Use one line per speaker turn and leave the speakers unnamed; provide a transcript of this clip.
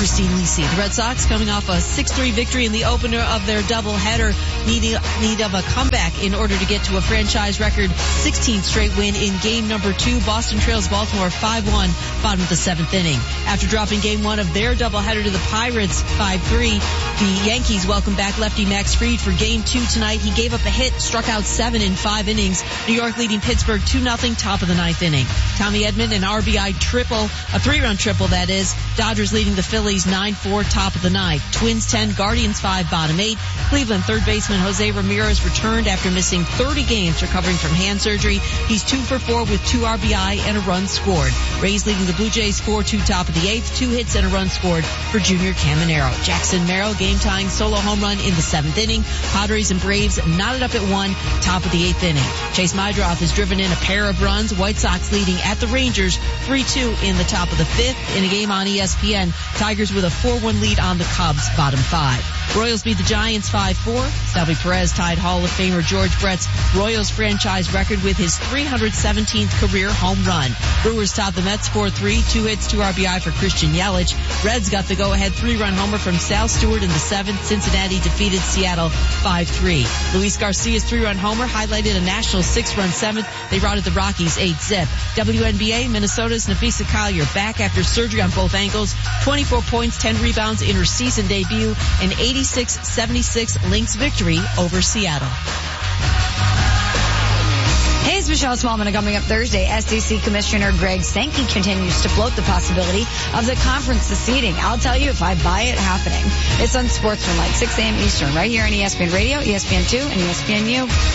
Christine Lisi. The Red Sox, coming off a 6-3 victory in the opener of their doubleheader, need of a comeback in order to get to a franchise record 16th straight win in game number 2. Boston trails Baltimore 5-1, bottom of the 7th inning. After dropping game 1 of their doubleheader to the Pirates 5-3, the Yankees welcome back lefty Max Fried for game 2 tonight. He gave up a hit, struck out 7 in 5 innings. New York leading Pittsburgh 2-0, top of the 9th inning. Tommy Edman, an RBI triple, a 3-run triple that is. Dodgers leading the Phillies 9-4, top of the 9th. Twins 10, Guardians 5, bottom 8. Cleveland third baseman Jose Ramirez returned after missing 30 games recovering from hand surgery. He's 2 for 4 with 2 RBI and a run scored. Rays leading the Blue Jays 4-2, top of the 8th. 2 hits and a run scored for Junior Caminero. Jackson Merrill game-tying solo home run in the 7th inning. Padres and Braves knotted up at 1, top of the 8th inning. Chase Mydroff has driven in a pair of runs. White Sox leading at the Rangers 3-2 in the top of the 5th. In a game on ESPN, Tigers with a 4-1 lead on the Cubs, bottom 5. Royals beat the Giants 5-4. Salvi Perez tied Hall of Famer George Brett's Royals franchise record with his 317th career home run. Brewers topped the Mets 4-3, 2 hits, 2 RBI for Christian Yelich. Reds got the go-ahead 3-run homer from Sal Stewart in the 7th. Cincinnati defeated Seattle 5-3. Luis Garcia's 3-run homer highlighted a national 6-run 7th. They routed the Rockies 8-zip. WNBA, Minnesota's Napheesa Collier back after surgery on both ankles. 24 points, 10 rebounds in her season debut. An 86-76 Lynx victory over Seattle.
Hey, it's Michelle Smallman, and coming up Thursday, SEC Commissioner Greg Sankey continues to float the possibility of the conference seceding. I'll tell you if I buy it happening. It's on Sportsmanlike, 6 a.m. Eastern, right here on ESPN Radio, ESPN2, and ESPNU.